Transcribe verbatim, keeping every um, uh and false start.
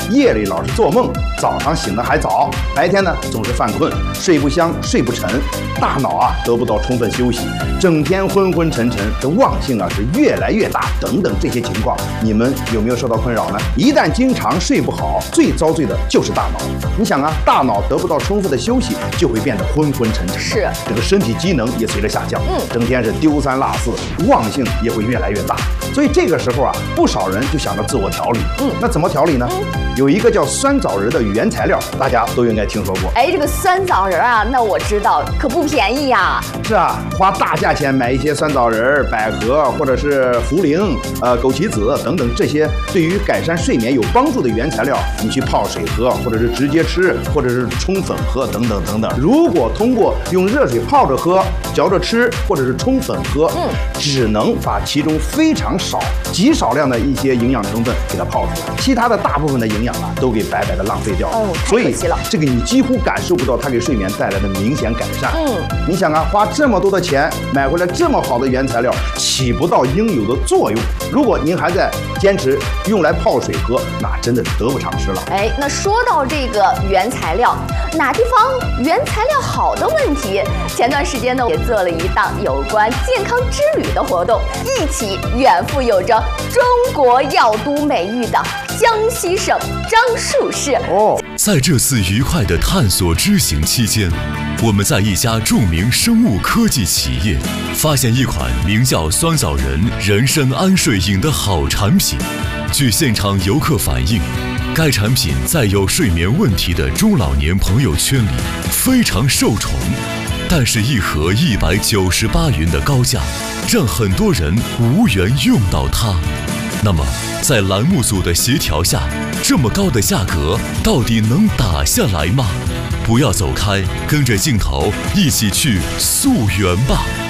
夜里老是做梦，早上醒得还早，白天呢总是犯困，睡不香，睡不沉，大脑啊得不到充分休息，整天昏昏沉沉，这忘性啊是越来越大，等等这些情况，你们有没有受到困扰呢？一旦经常睡不好，最遭罪的就是大脑。你想啊，大脑得不到充分的休息，就会变得昏昏沉沉， 是这个身体机能也随着下降， 嗯， 整天是丢三落四，忘性也会越来越大。所以这个时候啊，不少人就想着自我调理。嗯，那怎么调理呢？嗯，有一个叫酸枣仁的原材料，大家都应该听说过。 哎，这个酸枣仁啊，那我知道，可不便宜呀。 是啊，花大价钱买一些酸枣仁、百合或者是茯苓、呃枸杞子等等这些对于改善睡眠有帮助的原材料，你去泡水喝，或者是直接吃，或者是冲粉喝等等等等。如果通过用热水泡着喝、嚼着吃，或者是冲粉喝，嗯，只能把其中非常少、极少量的一些营养成分给它泡出来，其他的大部分的营养啊都给白白的浪费掉了。 哦， 所以太可惜了。 这个你几乎感受不到它给睡眠带来的明显改善。 嗯， 你想啊，花这么多的钱买回来这么好的原材料，起不到应有的作用。如果您还在坚持用来泡水喝，那真的是得不偿失了。 哎，那说到这个原材料，哪地方原材料好的问题，前段时间呢也做了一档有关健康之旅的活动，一起远赴有着中国药都美誉的江西省樟树市。 哦， 在这次愉快的探索之行期间，我们在一家著名生物科技企业发现一款名叫酸枣仁人参安睡饮的好产品。据现场游客反映，该产品在有睡眠问题的中老年朋友圈里非常受宠，但是一盒一百九十八元的高价，让很多人无缘用到它。那么，在栏目组的协调下，这么高的价格到底能打下来吗？不要走开，跟着镜头一起去溯源吧。